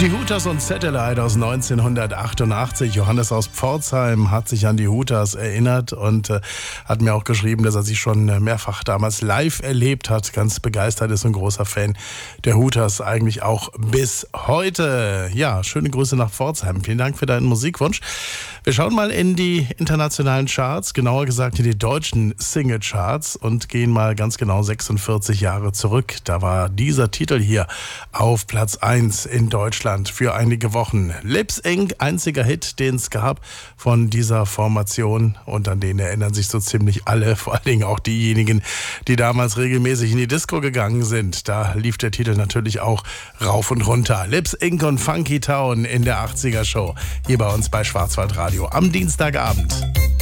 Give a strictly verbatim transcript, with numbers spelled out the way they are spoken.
Die Hooters und Satellite aus neunzehnhundertachtundachtzig. Johannes aus Pforzheim hat sich an die Hooters erinnert und äh, hat mir auch geschrieben, dass er sie schon mehrfach damals live erlebt hat. Ganz begeistert ist, ein großer Fan der Hooters, eigentlich auch bis heute. Ja, schöne Grüße nach Pforzheim. Vielen Dank für deinen Musikwunsch. Wir schauen mal in die internationalen Charts, genauer gesagt in die deutschen Single-Charts und gehen mal ganz genau sechsundvierzig Jahre zurück. Da war dieser Titel hier auf Platz eins in Deutschland für einige Wochen. Lip Sync, einziger Hit, den es gab von dieser Formation, und an den erinnern sich so ziemlich alle, vor allen Dingen auch diejenigen, die damals regelmäßig in die Disco gegangen sind. Da lief der Titel natürlich auch rauf und runter. Lip Sync und Funky Town in der achtziger Show, hier bei uns bei Schwarzwaldradio am Dienstagabend.